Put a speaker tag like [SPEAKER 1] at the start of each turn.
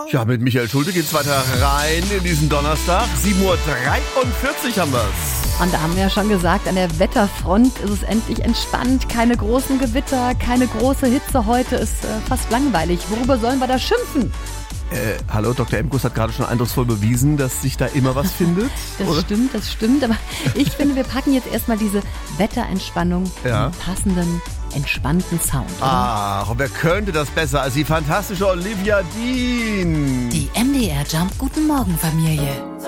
[SPEAKER 1] Ja, mit Michael Schulte geht's weiter rein in diesen Donnerstag. 7:43 Uhr haben wir's.
[SPEAKER 2] Und da haben wir ja schon gesagt, an der Wetterfront ist es endlich entspannt. Keine großen Gewitter, keine große Hitze heute, ist fast langweilig. Worüber sollen wir da schimpfen?
[SPEAKER 1] Hallo, Dr. Emkus hat gerade schon eindrucksvoll bewiesen, dass sich da immer was findet.
[SPEAKER 2] Das stimmt. Aber ich finde, wir packen jetzt erstmal diese Wetterentspannung in einen passenden, entspannten Sound. Oder?
[SPEAKER 1] Ach, wer könnte das besser als die fantastische Olivia Dean?
[SPEAKER 3] Die MDR Jump Guten Morgen Familie.